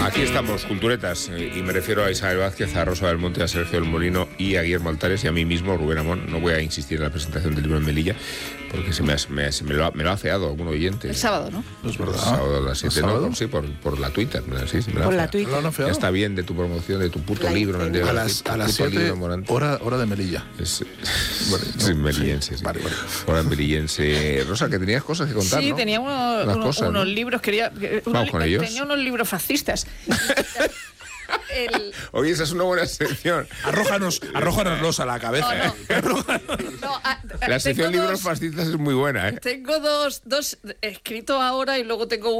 Aquí estamos, culturetas, y me refiero a Isabel Vázquez, a Rosa del Monte, a Sergio del Molino y a Guillermo Altares y a mí mismo, Rubén Amón. No voy a insistir en la presentación del libro en Melilla, porque me lo ha afeado algún oyente. El sábado, ¿no? No es verdad. El sábado a las 7, ¿no? Sí, por la Twitter. Sí, me lo Por ha la afeado. Twitter. ¿Lo han afeado? Ya está bien de tu promoción, de tu puto La libro. integridad. A las 7, hora de Melilla. Sí, melillense, sí. Vale. Hora melillense. Rosa, que tenías cosas que contar, Sí, ¿no? tenía Cosas, unos ¿no? libros, Vamos con ellos. tenía unos libros fascistas. Oye, esa es una buena sección. Arrójanoslos a la cabeza. La sección libros fascistas es muy buena, ¿eh? Tengo dos escritos ahora y luego tengo